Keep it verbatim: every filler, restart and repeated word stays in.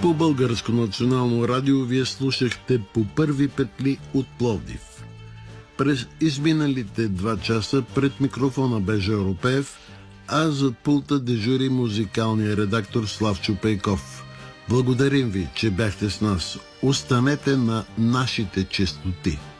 По Българско национално радио вие слушахте По първи петли от Пловдив. През изминалите два часа пред микрофона бе Жоро Пеев, а зад пулта дежури музикалния редактор Славчо Пейков. Благодарим ви, че бяхте с нас. Останете на нашите честоти.